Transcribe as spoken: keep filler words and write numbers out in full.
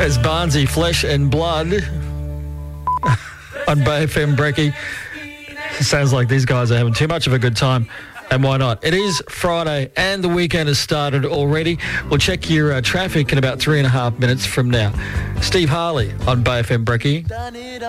There's Barnsey, Flesh and Blood on Bay F M Brekkie. Sounds like these guys are having too much of a good time. And why not? It is Friday and the weekend has started already. We'll check your uh, traffic in about three and a half minutes from now. Steve Harley on Bay F M Brekkie.